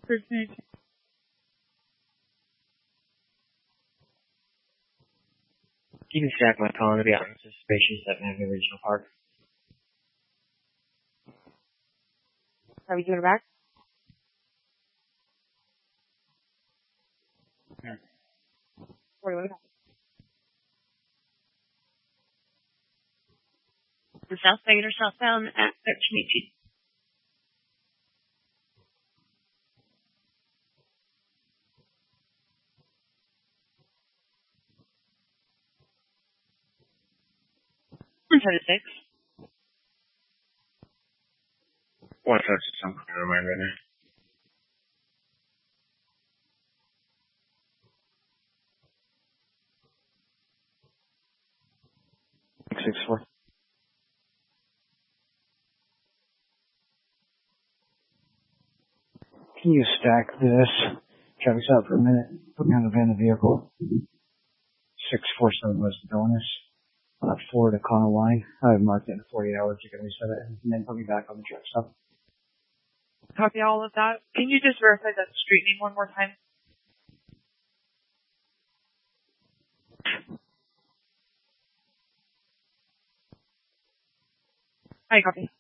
Proceed. You can stack my calling to be out in suspicious at Magna Regional Park. Are we doing it back? Yeah. 41. The Southbound or southbound at 1318. Inside 6. 1 touch is something to remind right now. Six four. Can you stack this? Traffic's out for a minute. Put me on the van of the vehicle. 647 was the bonus. 4 to Connell line. I've marked it in 48 hours. You can reset it and then put me back on the truck stop. Copy all of that. Can you just verify that street name one more time? I copy.